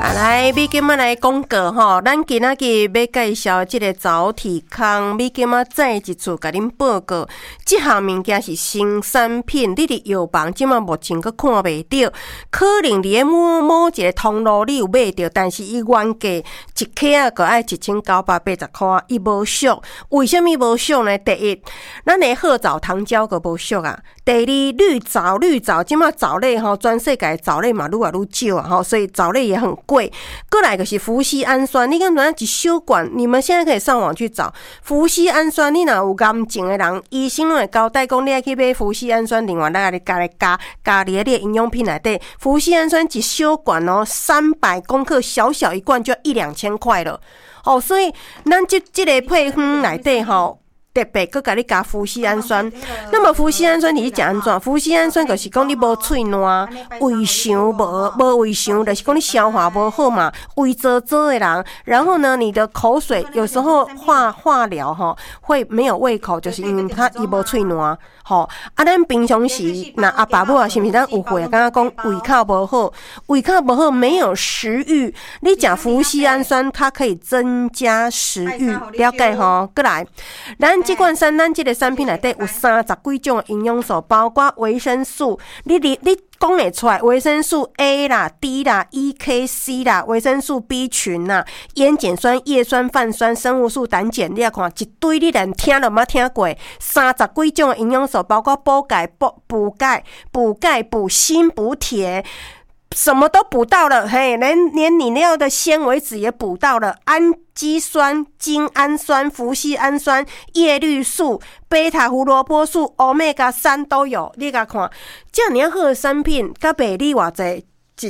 来，美金仔来广告吼，咱今仔日要介绍这个早体康，美金仔再一次甲恁报告，这项物件是新产品，你伫药房即马目前阁看袂到，可能伫某一个通路你有买到，但是伊原价一克啊，阁爱1980块，伊无俗。为什么无俗呢？第一，咱的褐藻糖胶阁无俗啊。第二，绿藻，即马藻类吼，全世界藻类嘛愈来愈少啊吼，所以藻类也很贵。过来就是氟西氨酸，你敢知影一小罐？你们现在可以上网去找氟西氨酸。你若有癌症的人，医生拢会交代讲，你爱去买氟西氨酸，另外来加伫你的营养品内底。氟西氨酸一小罐哦，300公克，小小一罐就要1-2千块了。哦，所以咱这个配方内底吼。特别佮甲你加氟西氨酸，那么氟西氨酸你是食安怎？氟西氨酸就是讲你无喙烂，胃肠无胃肠，就是讲你消化无好嘛，胃灼的人。然后呢，你的口水有时候化疗吼会没有胃口，就是因为伊无喙烂。吼，咱平常时那阿爸母啊，是毋是咱有会刚刚讲胃口无好，没有食欲，你食氟西氨酸，它可以增加食欲，了解吼？过来，咱这个产品内底有30几种的营养素，包括维生素，你讲会出来，维生素 A 啦、D 啦、EK、C 啦，维生素 B 群啦，烟碱酸、叶酸、泛酸、生物素、胆碱，你看一堆，你连听都冇听过，30几种的营养素，包括补钙、补锌、补铁。什么都补到了，嘿，连你要的纤维质也补到了，氨基酸、精氨酸、氟西氨酸、叶绿素、贝塔胡萝卜素、Omega 3都有。你甲看，这样好的产品，甲卖你偌济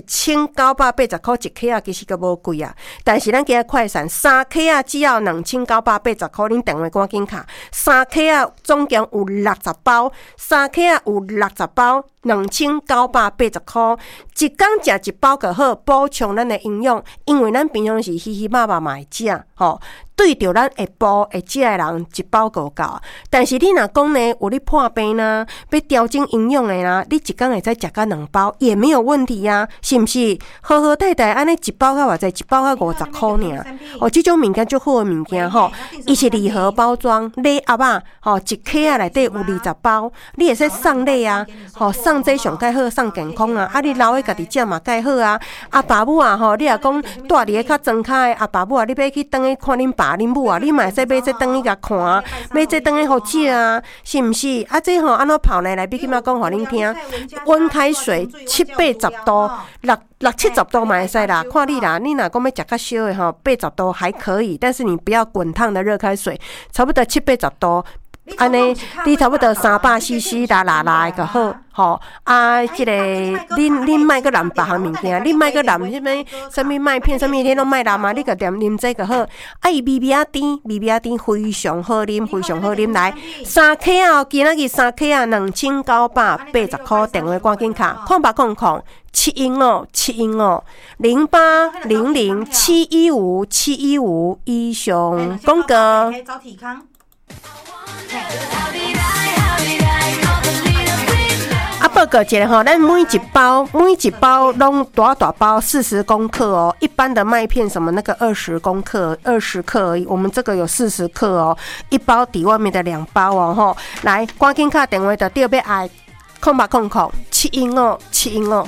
？1980块一克啊，其实个无贵啊。但是咱今快闪3克啊，只要2980块，恁电话赶紧卡。3克啊，总共有60包，3克啊有60包，2980块。一天食一包就好，补充咱的营养。因为咱平常时稀稀肉肉嘛会食，吼。对着咱会补会食的人一包就够，但是你若讲呢，有你破病啦，要调整营养的啦，你一天会使食到2包也没有问题啊，是不是？好好歹歹安尼一包较偌济，一包较50块尔。哦，这种物件足好的物件吼，伊是礼盒包装，礼盒啊，吼一克啊内底有20包，你会使送礼啊，吼送这上介好，送健康啊，你老的家己食嘛介好啊。阿爸母啊，吼你若讲住伫个较庄脚的阿爸母啊，你要去倒去看恁爸。恁母啊，你嘛会使买这转去甲看，买这转去互食啊，是毋是？啊，这吼安怎泡奶来？比今仔讲互恁听，温开水70-80度，60-70度嘛会使啦。看你啦，你若讲要食较烧的吼，80度还可以，但是你不要滚烫的热开水，差不多70-80度。安尼，你差不多300cc 啦就好，吼啊！这个恁莫个淋别项物件，恁莫个淋什么麦片，什么你拢莫淋啊！你个啉这个好，啊伊微微甜，非常好啉，来3克啊！今仔日3克啊，2980块，电话赶紧卡，0800 715 0800 715 以上广告。报告一下吼，咱每一包拢大包40公克哦，一般的麦片什么那个20公克20克而已，我们这个有40克哦，一包抵外面的2包哦吼。来，赶紧打电话就对要爱0800 715。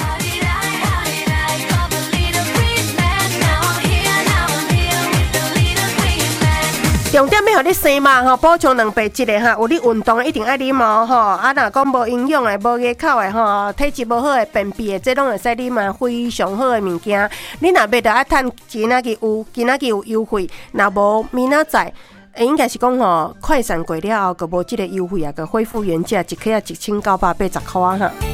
重点要互你生嘛吼，补充蛋白质的哈，有你运动一定爱啉哦吼。啊，若讲无营养的、无牙口的吼，体质无好的、便秘的，这拢会使啉嘛，非常好的物件。你若要着爱趁今仔日有优惠，若无明仔载。应该是讲吼，快闪过了后，个无即个优惠啊，个恢复原价，一克啊1980块哈。